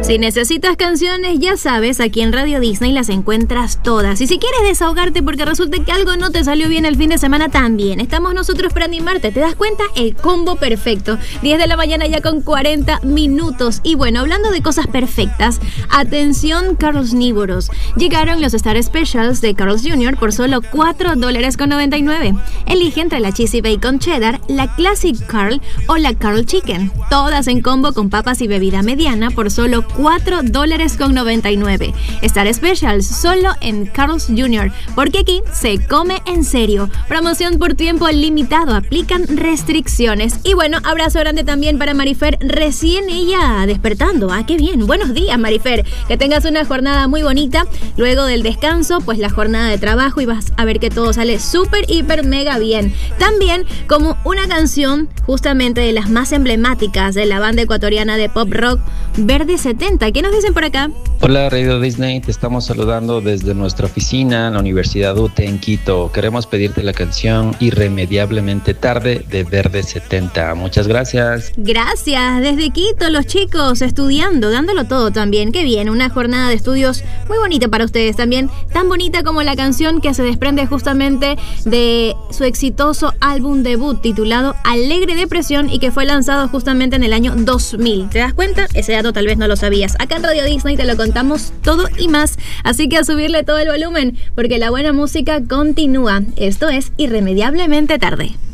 Si necesitas canciones, ya sabes, aquí en Radio Disney las encuentras todas. Y si quieres desahogarte porque resulta que algo no te salió bien el fin de semana, también estamos nosotros para animarte. ¿Te das cuenta? El combo perfecto. 10 de la mañana ya con 40 minutos. Y bueno, hablando de cosas perfectas, atención Carl's Nívoros. Llegaron los Star Specials de Carl's Jr. por solo $4.99. Elige entre la Cheesy Bacon Cheddar, la Classic Carl o la Carl Chicken. Todas en combo con papas y bebida mediana por solo $4.99. Star Specials solo en Carl's Jr. porque aquí se come en serio. Promoción por tiempo limitado. Aplican restricciones. Y bueno, abrazo grande también para Marifer, recién ella despertando. Ah, qué bien. Buenos días, Marifer. Que tengas una jornada muy bonita. Luego del descanso, pues la jornada de trabajo y vas a ver que todo sale súper, hiper, mega bien. También como una canción justamente de las más emblemáticas de la banda ecuatoriana de pop rock, Verde 70. ¿Qué nos dicen por acá? Hola Radio Disney, te estamos saludando desde nuestra oficina en la Universidad UTE en Quito. Queremos pedirte la canción Irremediablemente Tarde de Verde 70. Muchas gracias. Gracias, desde Quito los chicos estudiando, dándolo todo también. Qué bien, una jornada de estudios muy bonita para ustedes también, tan bonita como la canción que se desprende justamente de su exitoso álbum debut titulado Alegre Depresión y que fue lanzado justamente en el año 2000. ¿Te das cuenta? Ese dato tal vez no lo sabías. Acá en Radio Disney te lo contamos todo y más, así que a subirle todo el volumen porque la buena música continúa. Esto es Irremediablemente Tarde.